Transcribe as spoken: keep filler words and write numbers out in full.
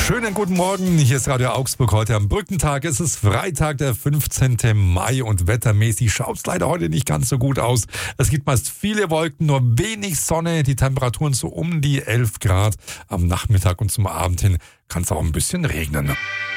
Schönen guten Morgen, hier ist Radio Augsburg heute am Brückentag. Es ist Freitag, der fünfzehnten Mai und wettermäßig schaut es leider heute nicht ganz so gut aus. Es gibt meist viele Wolken, nur wenig Sonne, die Temperaturen so um die elf Grad. Am Nachmittag und zum Abend hin kann es auch ein bisschen regnen.